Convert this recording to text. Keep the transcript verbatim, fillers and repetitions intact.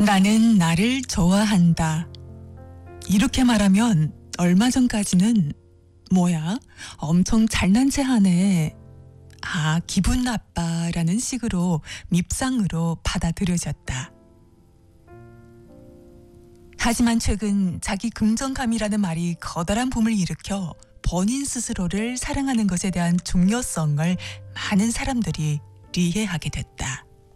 나는 나를 좋아한다. 이렇게 말하면 얼마 전까지는 뭐야? 엄청 잘난 체 하네. 아, 기분 나빠라는 식으로 밉상으로 받아들여졌다. 하지만 최근 자기 긍정감이라는 말이 커다란 붐을 일으켜 본인 스스로를 사랑하는 것에 대한 중요성을 많은 사람들이 이해하게 됐다.